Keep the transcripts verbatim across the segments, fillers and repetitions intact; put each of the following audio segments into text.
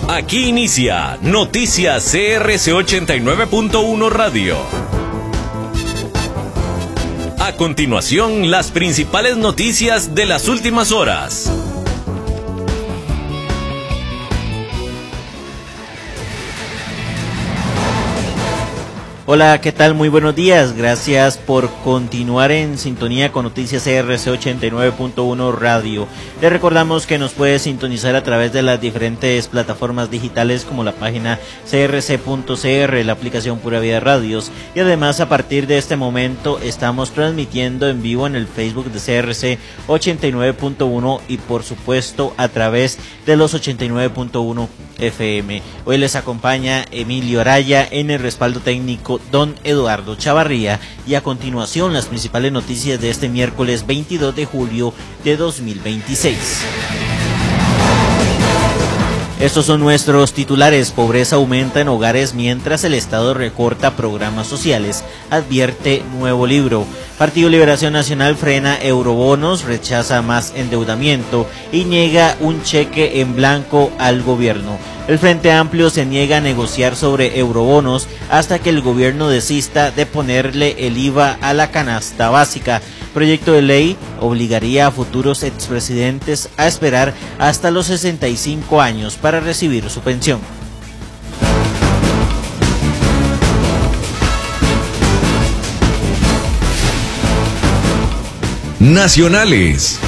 Aquí inicia Noticias C R C ochenta y nueve punto uno Radio. A continuación, las principales noticias de las últimas horas. Hola, ¿qué tal? Muy buenos días. Gracias por continuar en sintonía con Noticias C R C ochenta y nueve punto uno Radio. Les recordamos que nos puede sintonizar a través de las diferentes plataformas digitales como la página c r c punto c r, la aplicación Pura Vida Radios, y además a partir de este momento estamos transmitiendo en vivo en el Facebook de C R C ochenta y nueve punto uno y por supuesto a través de los ochenta y nueve punto uno F M. Hoy les acompaña Emilio Araya, en el respaldo técnico don Eduardo Chavarría, y a continuación las principales noticias de este miércoles veintidós de julio de dos mil veintiséis. Estos son nuestros titulares. Pobreza aumenta en hogares mientras el Estado recorta programas sociales, advierte nuevo libro. Partido Liberación Nacional frena eurobonos, rechaza más endeudamiento y niega un cheque en blanco al gobierno. El Frente Amplio se niega a negociar sobre eurobonos hasta que el gobierno desista de ponerle el I V A a la canasta básica. Proyecto de ley obligaría a futuros expresidentes a esperar hasta los sesenta y cinco años para recibir su pensión. Nacionales.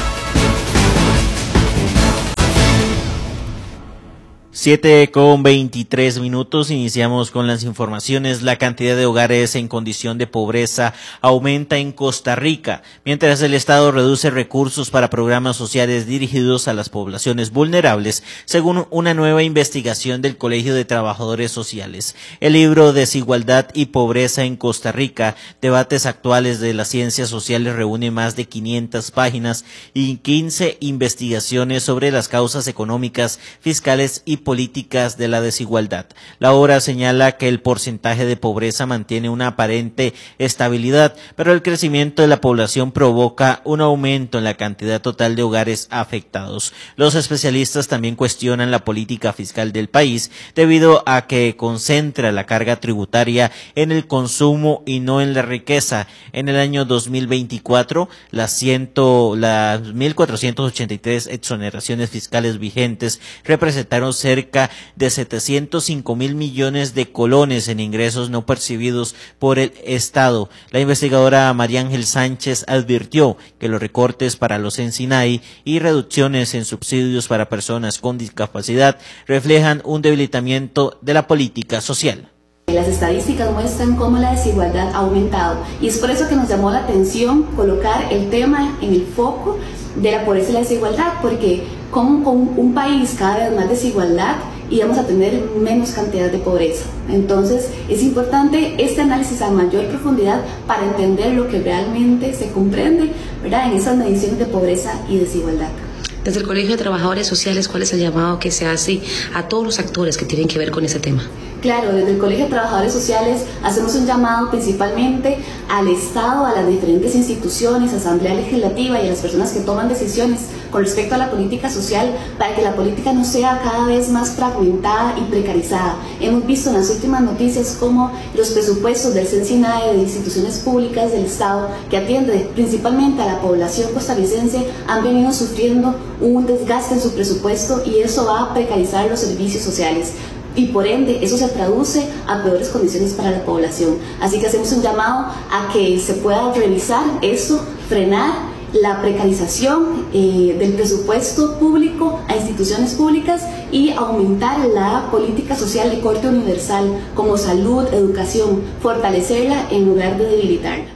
siete con veintitrés minutos, iniciamos con las informaciones. La cantidad de hogares en condición de pobreza aumenta en Costa Rica, mientras el Estado reduce recursos para programas sociales dirigidos a las poblaciones vulnerables, según una nueva investigación del Colegio de Trabajadores Sociales. El libro Desigualdad y Pobreza en Costa Rica, debates actuales de las ciencias sociales, reúne más de quinientas páginas y quince investigaciones sobre las causas económicas, fiscales y políticas de la desigualdad. La obra señala que el porcentaje de pobreza mantiene una aparente estabilidad, pero el crecimiento de la población provoca un aumento en la cantidad total de hogares afectados. Los especialistas también cuestionan la política fiscal del país debido a que concentra la carga tributaria en el consumo y no en la riqueza. En el año dos mil veinticuatro, las, ciento, las mil cuatrocientas ochenta y tres exoneraciones fiscales vigentes representaron cerca de setecientos cinco mil millones de colones en ingresos no percibidos por el Estado. La investigadora María Ángel Sánchez advirtió que los recortes para los Ensinay y reducciones en subsidios para personas con discapacidad reflejan un debilitamiento de la política social. Las estadísticas muestran cómo la desigualdad ha aumentado y es por eso que nos llamó la atención colocar el tema en el foco de la pobreza y la desigualdad, porque con, con un país cada vez más desigualdad íbamos a tener menos cantidad de pobreza. Entonces es importante este análisis a mayor profundidad para entender lo que realmente se comprende, ¿verdad?, en esas mediciones de pobreza y desigualdad. Desde el Colegio de Trabajadores Sociales, ¿cuál es el llamado que se hace a todos los actores que tienen que ver con ese tema? Claro, desde el Colegio de Trabajadores Sociales hacemos un llamado principalmente al Estado, a las diferentes instituciones, Asamblea Legislativa y a las personas que toman decisiones con respecto a la política social, para que la política no sea cada vez más fragmentada y precarizada. Hemos visto en las últimas noticias cómo los presupuestos del CENSINAE, de instituciones públicas del Estado, que atiende principalmente a la población costarricense, han venido sufriendo un desgaste en su presupuesto y eso va a precarizar los servicios sociales. Y por ende eso se traduce a peores condiciones para la población. Así que hacemos un llamado a que se pueda revisar eso, frenar la precarización eh, del presupuesto público a instituciones públicas y aumentar la política social de corte universal como salud, educación, fortalecerla en lugar de debilitarla.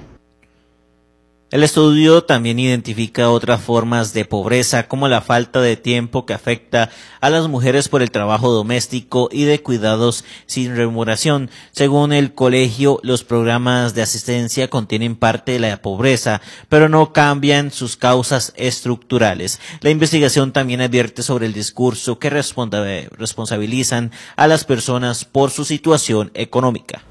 El estudio también identifica otras formas de pobreza, como la falta de tiempo que afecta a las mujeres por el trabajo doméstico y de cuidados sin remuneración. Según el colegio, los programas de asistencia contienen parte de la pobreza, pero no cambian sus causas estructurales. La investigación también advierte sobre el discurso que responde, responsabilizan a las personas por su situación económica.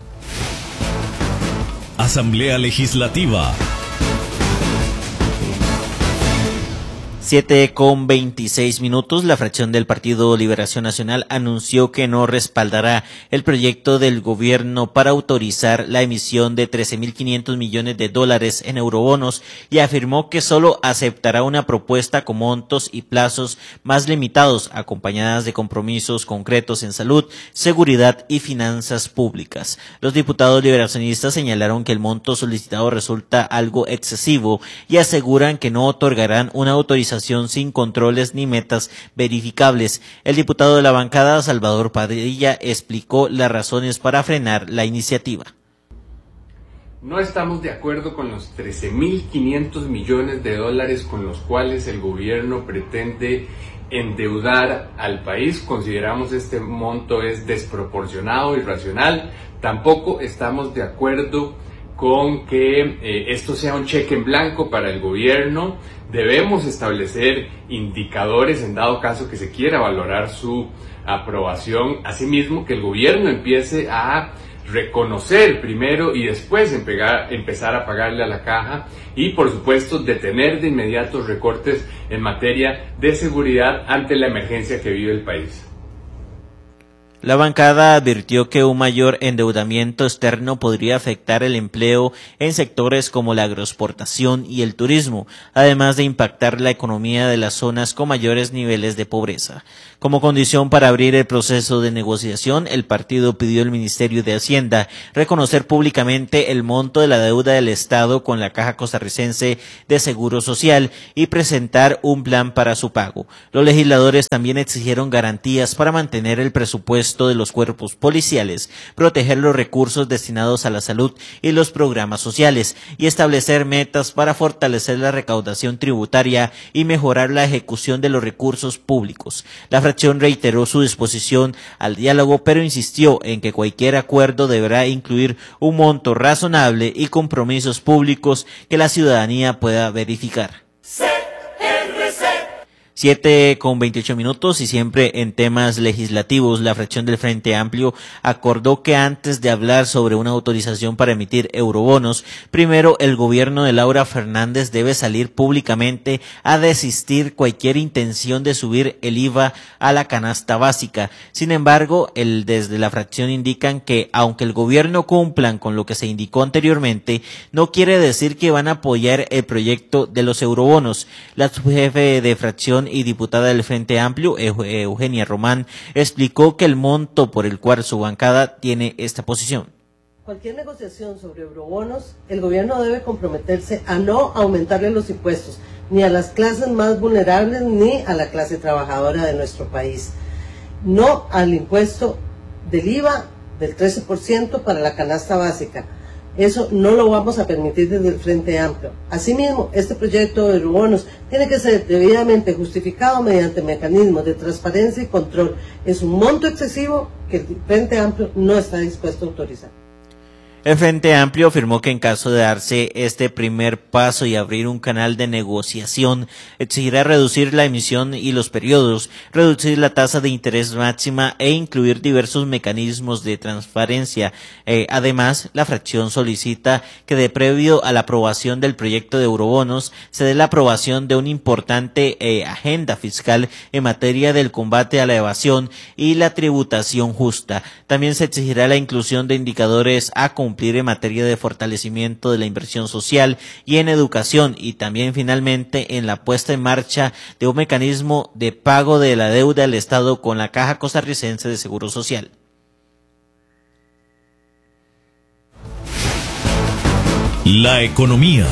Asamblea Legislativa. siete con veintiséis minutos, la fracción del Partido Liberación Nacional anunció que no respaldará el proyecto del gobierno para autorizar la emisión de trece mil quinientos millones de dólares en eurobonos y afirmó que solo aceptará una propuesta con montos y plazos más limitados, acompañadas de compromisos concretos en salud, seguridad y finanzas públicas. Los diputados liberacionistas señalaron que el monto solicitado resulta algo excesivo y aseguran que no otorgarán una autorización sin controles ni metas verificables. El diputado de la bancada, Salvador Padilla, explicó las razones para frenar la iniciativa. No estamos de acuerdo con los trece mil quinientos millones de dólares con los cuales el gobierno pretende endeudar al país. Consideramos este monto es desproporcionado, irracional. Tampoco estamos de acuerdo con que eh, esto sea un cheque en blanco para el gobierno. Debemos establecer indicadores en dado caso que se quiera valorar su aprobación. Asimismo, que el gobierno empiece a reconocer primero y después empegar, empezar a pagarle a la caja y, por supuesto, detener de inmediato recortes en materia de seguridad ante la emergencia que vive el país. La bancada advirtió que un mayor endeudamiento externo podría afectar el empleo en sectores como la agroexportación y el turismo, además de impactar la economía de las zonas con mayores niveles de pobreza. Como condición para abrir el proceso de negociación, el partido pidió al Ministerio de Hacienda reconocer públicamente el monto de la deuda del Estado con la Caja Costarricense de Seguro Social y presentar un plan para su pago. Los legisladores también exigieron garantías para mantener el presupuesto de los cuerpos policiales, proteger los recursos destinados a la salud y los programas sociales, y establecer metas para fortalecer la recaudación tributaria y mejorar la ejecución de los recursos públicos. La fracción reiteró su disposición al diálogo, pero insistió en que cualquier acuerdo deberá incluir un monto razonable y compromisos públicos que la ciudadanía pueda verificar. siete con veintiocho minutos y siempre en temas legislativos, la fracción del Frente Amplio acordó que antes de hablar sobre una autorización para emitir eurobonos, primero el gobierno de Laura Fernández debe salir públicamente a desistir cualquier intención de subir el I V A a la canasta básica. Sin embargo, el, desde la fracción indican que aunque el gobierno cumplan con lo que se indicó anteriormente, no quiere decir que van a apoyar el proyecto de los eurobonos. La subjefe de fracción y diputada del Frente Amplio, Eugenia Román, explicó que el monto por el cual su bancada tiene esta posición. Cualquier negociación sobre eurobonos, el gobierno debe comprometerse a no aumentarle los impuestos, ni a las clases más vulnerables, ni a la clase trabajadora de nuestro país. No al impuesto del I V A del trece por ciento para la canasta básica. Eso no lo vamos a permitir desde el Frente Amplio. Asimismo, este proyecto de eurobonos tiene que ser debidamente justificado mediante mecanismos de transparencia y control. Es un monto excesivo que el Frente Amplio no está dispuesto a autorizar. El Frente Amplio afirmó que en caso de darse este primer paso y abrir un canal de negociación, exigirá reducir la emisión y los periodos, reducir la tasa de interés máxima e incluir diversos mecanismos de transparencia. Eh, además, la fracción solicita que de previo a la aprobación del proyecto de eurobonos se dé la aprobación de una importante eh, agenda fiscal en materia del combate a la evasión y la tributación justa. También se exigirá la inclusión de indicadores a cumplir en materia de fortalecimiento de la inversión social y en educación, y también finalmente en la puesta en marcha de un mecanismo de pago de la deuda del Estado con la Caja Costarricense de Seguro Social. La economía.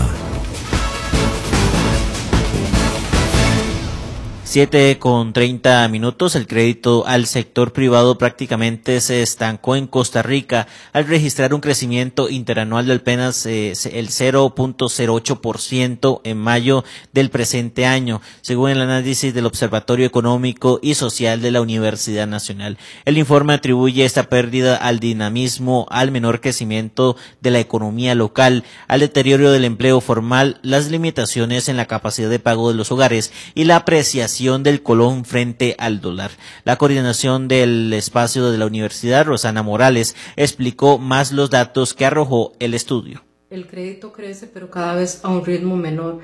siete con treinta minutos, el crédito al sector privado prácticamente se estancó en Costa Rica al registrar un crecimiento interanual de apenas eh, el cero punto cero ocho por ciento en mayo del presente año, según el análisis del Observatorio Económico y Social de la Universidad Nacional. El informe atribuye esta pérdida al dinamismo, al menor crecimiento de la economía local, al deterioro del empleo formal, las limitaciones en la capacidad de pago de los hogares y la apreciación del colón frente al dólar. La coordinación del espacio de la universidad, Rosana Morales, explicó más los datos que arrojó el estudio. El crédito crece, pero cada vez a un ritmo menor.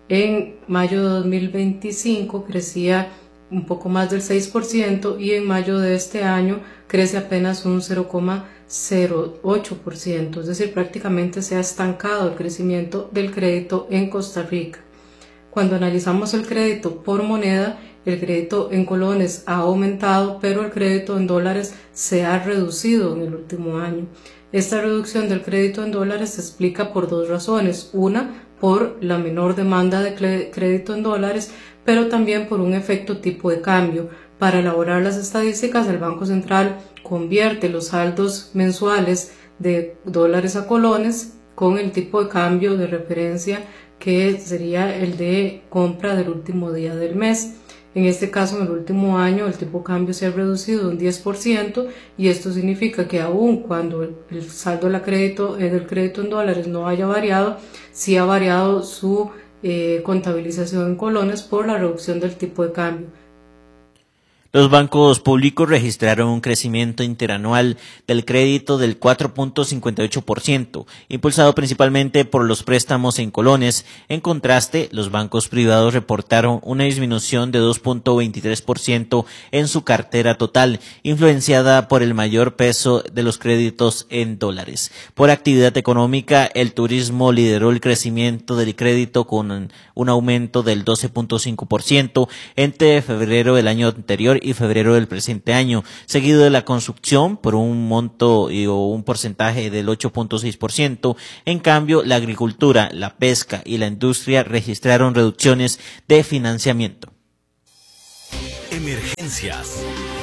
En mayo de dos mil veinticinco crecía un poco más del seis por ciento y en mayo de este año crece apenas un cero coma cero ocho por ciento, es decir, prácticamente se ha estancado el crecimiento del crédito en Costa Rica. Cuando analizamos el crédito por moneda, el crédito en colones ha aumentado, pero el crédito en dólares se ha reducido en el último año. Esta reducción del crédito en dólares se explica por dos razones. Una, por la menor demanda de crédito en dólares, pero también por un efecto tipo de cambio. Para elaborar las estadísticas, el Banco Central convierte los saldos mensuales de dólares a colones con el tipo de cambio de referencia que sería el de compra del último día del mes. En este caso, en el último año, el tipo de cambio se ha reducido un diez por ciento y esto significa que aun cuando el, el saldo de la crédito, eh, del crédito en dólares no haya variado, sí ha variado su eh, contabilización en colones por la reducción del tipo de cambio. Los bancos públicos registraron un crecimiento interanual del crédito del cuatro punto cincuenta y ocho por ciento, impulsado principalmente por los préstamos en colones. En contraste, los bancos privados reportaron una disminución de dos punto veintitrés por ciento en su cartera total, influenciada por el mayor peso de los créditos en dólares. Por actividad económica, el turismo lideró el crecimiento del crédito con un aumento del doce punto cinco por ciento entre febrero del año anterior y febrero del presente año, seguido de la construcción por un monto y, o un porcentaje del ocho punto seis por ciento. En cambio, la agricultura, la pesca y la industria registraron reducciones de financiamiento. Emergencias.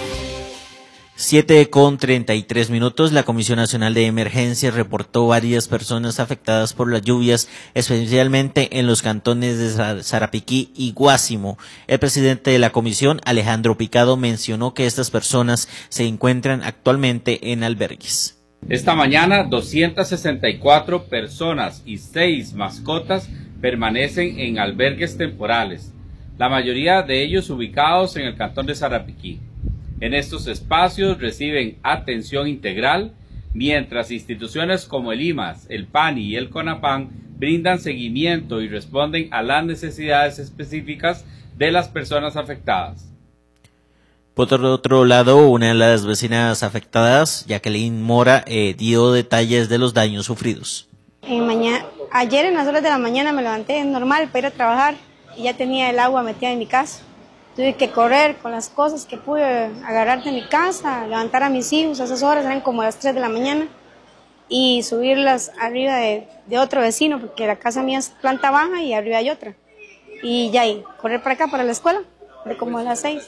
siete con treinta y tres minutos, la Comisión Nacional de Emergencias reportó varias personas afectadas por las lluvias, especialmente en los cantones de Sarapiquí y Guásimo. El presidente de la comisión, Alejandro Picado, mencionó que estas personas se encuentran actualmente en albergues. Esta mañana, doscientas sesenta y cuatro personas y seis mascotas permanecen en albergues temporales, la mayoría de ellos ubicados en el cantón de Sarapiquí. En estos espacios reciben atención integral, mientras instituciones como el I M A S, el PANI y el CONAPAN brindan seguimiento y responden a las necesidades específicas de las personas afectadas. Por otro lado, una de las vecinas afectadas, Jacqueline Mora, eh, dio detalles de los daños sufridos. En mañana, ayer en las horas de la mañana me levanté normal para ir a trabajar y ya tenía el agua metida en mi casa. Tuve que correr con las cosas que pude agarrar de mi casa, levantar a mis hijos a esas horas, eran como las tres de la mañana, y subirlas arriba de, de otro vecino, porque la casa mía es planta baja y arriba hay otra. Y ya, y correr para acá, para la escuela, de como a las seis.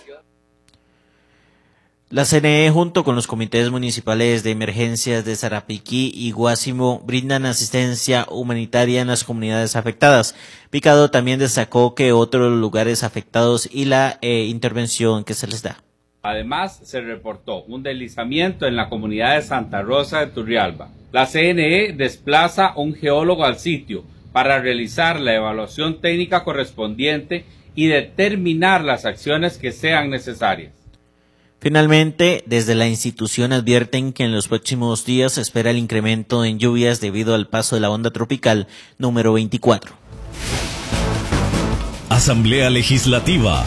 La C N E, junto con los comités municipales de emergencias de Sarapiquí y Guásimo, brindan asistencia humanitaria en las comunidades afectadas. Picado también destacó que otros lugares afectados y la eh, intervención que se les da. Además, se reportó un deslizamiento en la comunidad de Santa Rosa de Turrialba. La C N E desplaza un geólogo al sitio para realizar la evaluación técnica correspondiente y determinar las acciones que sean necesarias. Finalmente, desde la institución advierten que en los próximos días se espera el incremento en lluvias debido al paso de la onda tropical número veinticuatro. Asamblea Legislativa.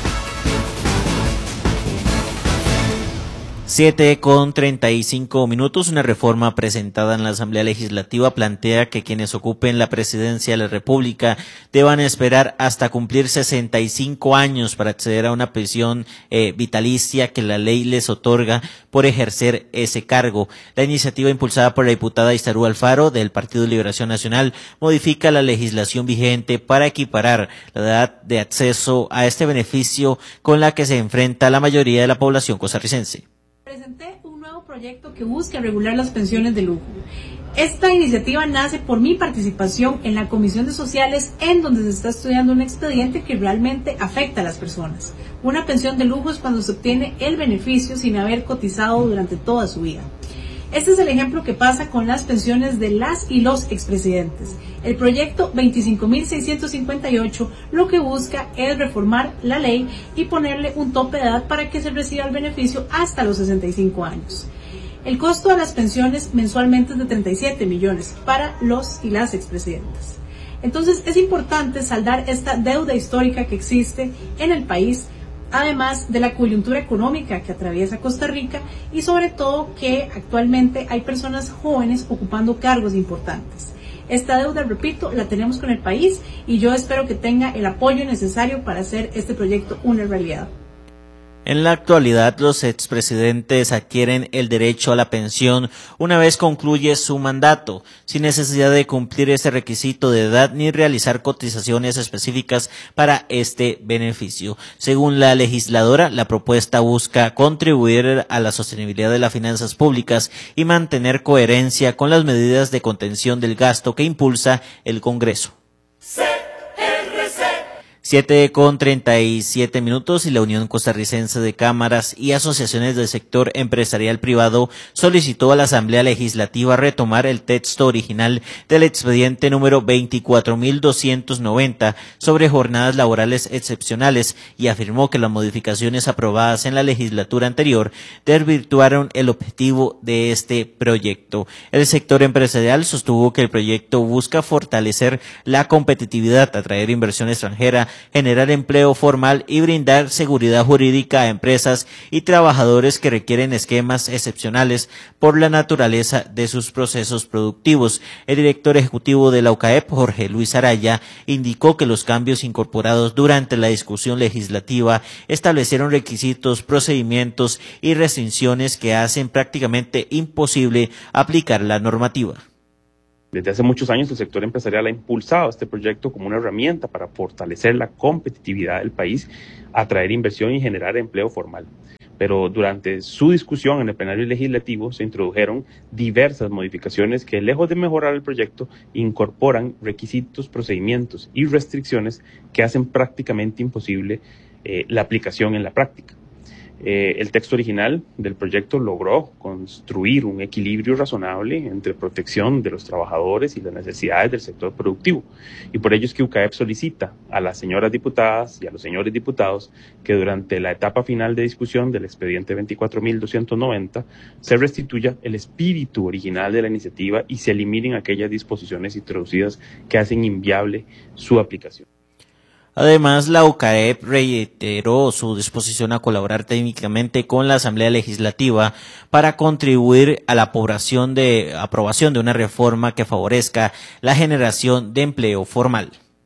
siete con treinta y cinco minutos. Una reforma presentada en la Asamblea Legislativa plantea que quienes ocupen la presidencia de la República deban esperar hasta cumplir sesenta y cinco años para acceder a una pensión eh, vitalicia que la ley les otorga por ejercer ese cargo. La iniciativa, impulsada por la diputada Istarú Alfaro del Partido de Liberación Nacional, modifica la legislación vigente para equiparar la edad de acceso a este beneficio con la que se enfrenta la mayoría de la población costarricense. Presenté un nuevo proyecto que busca regular las pensiones de lujo. Esta iniciativa nace por mi participación en la Comisión de Sociales, en donde se está estudiando un expediente que realmente afecta a las personas. Una pensión de lujo es cuando se obtiene el beneficio sin haber cotizado durante toda su vida. Este es el ejemplo que pasa con las pensiones de las y los expresidentes. El proyecto veinticinco mil seiscientos cincuenta y ocho lo que busca es reformar la ley y ponerle un tope de edad para que se reciba el beneficio hasta los sesenta y cinco años. El costo de las pensiones mensualmente es de treinta y siete millones para los y las expresidentes. Entonces es importante saldar esta deuda histórica que existe en el país, además de la coyuntura económica que atraviesa Costa Rica y sobre todo que actualmente hay personas jóvenes ocupando cargos importantes. Esta deuda, repito, la tenemos con el país y yo espero que tenga el apoyo necesario para hacer este proyecto una realidad. En la actualidad, los expresidentes adquieren el derecho a la pensión una vez concluye su mandato, sin necesidad de cumplir ese requisito de edad ni realizar cotizaciones específicas para este beneficio. Según la legisladora, la propuesta busca contribuir a la sostenibilidad de las finanzas públicas y mantener coherencia con las medidas de contención del gasto que impulsa el Congreso. siete con treinta y siete minutos y la Unión Costarricense de Cámaras y Asociaciones del Sector Empresarial Privado solicitó a la Asamblea Legislativa retomar el texto original del expediente número veinticuatro mil doscientos noventa sobre jornadas laborales excepcionales y afirmó que las modificaciones aprobadas en la legislatura anterior desvirtuaron el objetivo de este proyecto. El sector empresarial sostuvo que el proyecto busca fortalecer la competitividad, atraer inversión extranjera, generar empleo formal y brindar seguridad jurídica a empresas y trabajadores que requieren esquemas excepcionales por la naturaleza de sus procesos productivos. El director ejecutivo de la U C A E P, Jorge Luis Araya, indicó que los cambios incorporados durante la discusión legislativa establecieron requisitos, procedimientos y restricciones que hacen prácticamente imposible aplicar la normativa. Desde hace muchos años el sector empresarial ha impulsado este proyecto como una herramienta para fortalecer la competitividad del país, atraer inversión y generar empleo formal. Pero durante su discusión en el plenario legislativo se introdujeron diversas modificaciones que, lejos de mejorar el proyecto, incorporan requisitos, procedimientos y restricciones que hacen prácticamente imposible eh, la aplicación en la práctica. Eh, el texto original del proyecto logró construir un equilibrio razonable entre protección de los trabajadores y las necesidades del sector productivo. Y por ello es que U C A E P solicita a las señoras diputadas y a los señores diputados que durante la etapa final de discusión del expediente veinticuatro mil doscientos noventa se restituya el espíritu original de la iniciativa y se eliminen aquellas disposiciones introducidas que hacen inviable su aplicación. Además, la U C A E P reiteró su disposición a colaborar técnicamente con la Asamblea Legislativa para contribuir a la aprobación de, aprobación de una reforma que favorezca la generación de empleo formal.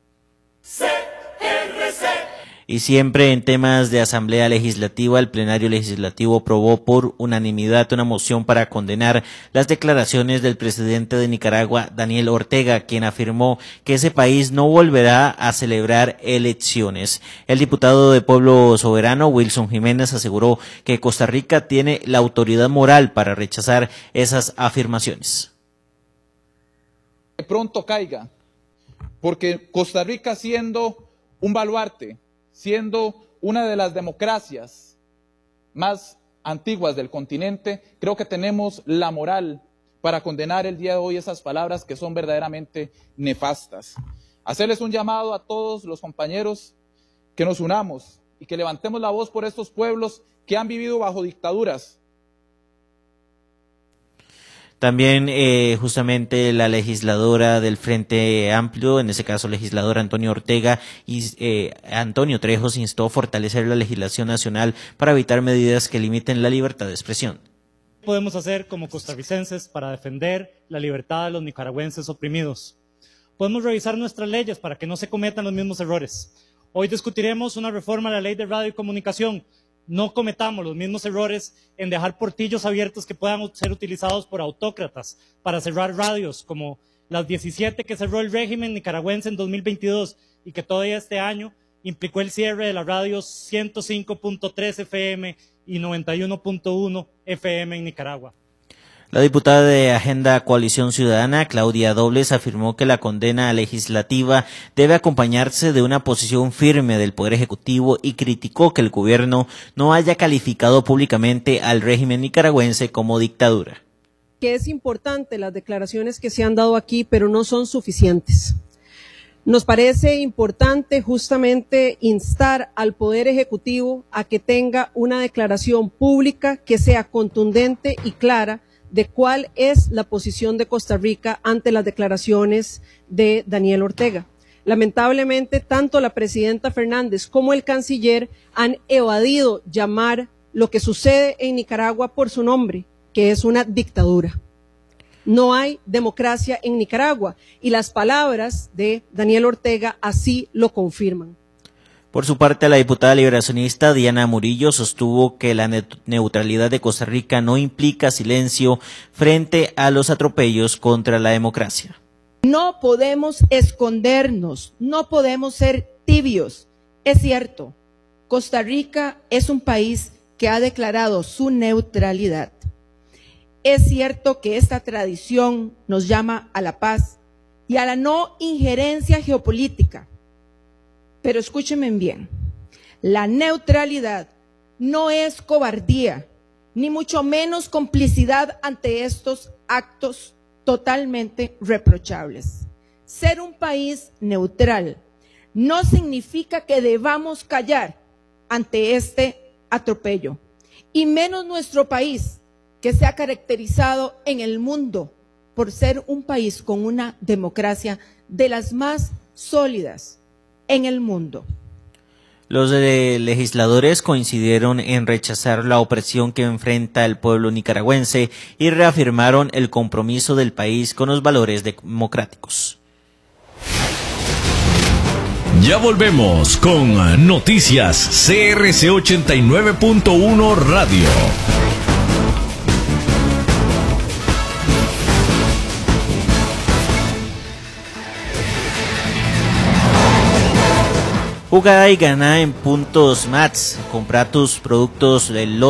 Y siempre en temas de Asamblea Legislativa, el plenario legislativo aprobó por unanimidad una moción para condenar las declaraciones del presidente de Nicaragua, Daniel Ortega, quien afirmó que ese país no volverá a celebrar elecciones. El diputado de Pueblo Soberano, Wilson Jiménez, aseguró que Costa Rica tiene la autoridad moral para rechazar esas afirmaciones. Que pronto caiga, porque Costa Rica, siendo un baluarte, siendo una de las democracias más antiguas del continente, creo que tenemos la moral para condenar el día de hoy esas palabras que son verdaderamente nefastas. Hacerles un llamado a todos los compañeros que nos unamos y que levantemos la voz por estos pueblos que han vivido bajo dictaduras. También eh, justamente la legisladora del Frente Amplio, en ese caso legisladora Antonio Ortega y eh, Antonio Trejos, instó a fortalecer la legislación nacional para evitar medidas que limiten la libertad de expresión. ¿Qué podemos hacer como costarricenses para defender la libertad de los nicaragüenses oprimidos? Podemos revisar nuestras leyes para que no se cometan los mismos errores. Hoy discutiremos una reforma a la ley de radio y comunicación. No cometamos los mismos errores en dejar portillos abiertos que puedan ser utilizados por autócratas para cerrar radios, como las diecisiete que cerró el régimen nicaragüense en dos mil veintidós y que todavía este año implicó el cierre de las radios ciento cinco punto tres F M y noventa y uno punto uno F M en Nicaragua. La diputada de Agenda Coalición Ciudadana, Claudia Dobles, afirmó que la condena legislativa debe acompañarse de una posición firme del Poder Ejecutivo y criticó que el gobierno no haya calificado públicamente al régimen nicaragüense como dictadura. Que es importante las declaraciones que se han dado aquí, pero no son suficientes. Nos parece importante justamente instar al Poder Ejecutivo a que tenga una declaración pública que sea contundente y clara de cuál es la posición de Costa Rica ante las declaraciones de Daniel Ortega. Lamentablemente, tanto la presidenta Fernández como el canciller han evadido llamar lo que sucede en Nicaragua por su nombre, que es una dictadura. No hay democracia en Nicaragua y las palabras de Daniel Ortega así lo confirman. Por su parte, la diputada liberacionista Diana Murillo sostuvo que la neutralidad de Costa Rica no implica silencio frente a los atropellos contra la democracia. No podemos escondernos, no podemos ser tibios. Es cierto, Costa Rica es un país que ha declarado su neutralidad. Es cierto que esta tradición nos llama a la paz y a la no injerencia geopolítica. Pero escúchenme bien, la neutralidad no es cobardía, ni mucho menos complicidad ante estos actos totalmente reprochables. Ser un país neutral no significa que debamos callar ante este atropello, y menos nuestro país, que se ha caracterizado en el mundo por ser un país con una democracia de las más sólidas en el mundo. Los eh, legisladores coincidieron en rechazar la opresión que enfrenta el pueblo nicaragüense y reafirmaron el compromiso del país con los valores democráticos. Ya volvemos con Noticias C R C ochenta y nueve punto uno Radio. Jugada y gana en puntos Mats. Compra tus productos del